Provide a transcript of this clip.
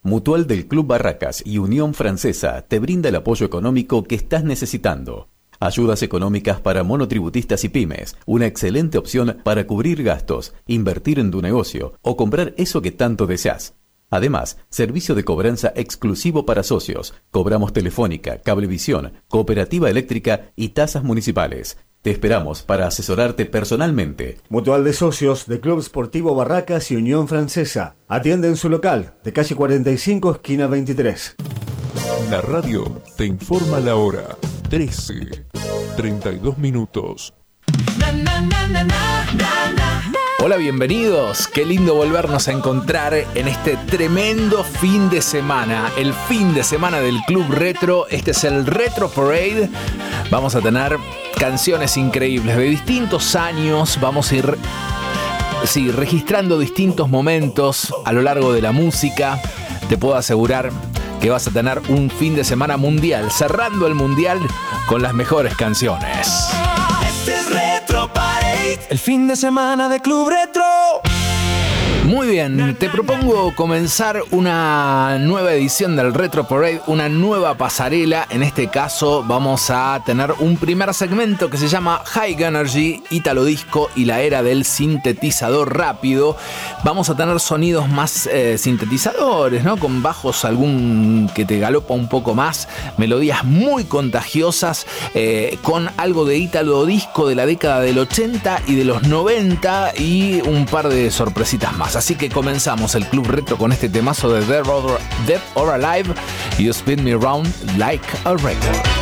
Mutual del Club Barracas y Unión Francesa te brinda el apoyo económico que estás necesitando. Ayudas económicas para monotributistas y pymes, una excelente opción para cubrir gastos, invertir en tu negocio o comprar eso que tanto deseas. Además, servicio de cobranza exclusivo para socios. Cobramos telefónica, cablevisión, cooperativa eléctrica y tasas municipales. Te esperamos para asesorarte personalmente. Mutual de Socios de Club Sportivo Barracas y Unión Francesa. Atiende en su local, de calle 45, esquina 23. La radio te informa la hora. 13:32. Hola, bienvenidos. Qué lindo volvernos a encontrar en este tremendo fin de semana. El fin de semana del Club Retro. Este es el Retro Parade. Vamos a tener canciones increíbles de distintos años. Vamos a ir registrando distintos momentos a lo largo de la música. Te puedo asegurar que vas a tener un fin de semana mundial, cerrando el mundial con las mejores canciones. Este es Retro Parade, el fin de semana de Club Retro. Muy bien, te propongo comenzar una nueva edición del Retro Parade, una nueva pasarela. En este caso vamos a tener un primer segmento que se llama High Energy, Italo Disco y la era del sintetizador rápido. Vamos a tener sonidos más sintetizadores, ¿no? Con bajos algún que te galopa un poco más, melodías muy contagiosas, con algo de Italo Disco de la década del 80 y de los 90 y un par de sorpresitas más. Así que comenzamos el Club Retro con este temazo de Dead or Alive, You Spin Me Round Like a Record.